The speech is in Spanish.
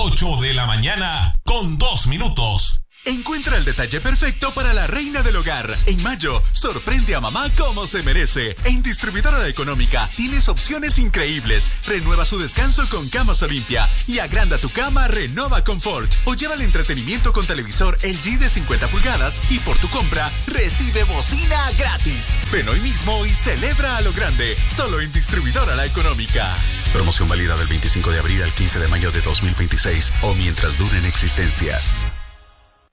8 de la mañana con 2 minutos. Encuentra el detalle perfecto para la reina del hogar. En mayo, sorprende a mamá como se merece. En Distribuidora La Económica tienes opciones increíbles. Renueva su descanso con Camas Olimpia y agranda tu cama Renova Comfort. O lleva el entretenimiento con televisor LG de 50 pulgadas y por tu compra recibe bocina gratis. Ven hoy mismo y celebra a lo grande. Solo en Distribuidora La Económica. Promoción válida del 25 de abril al 15 de mayo de 2026 o mientras duren existencias.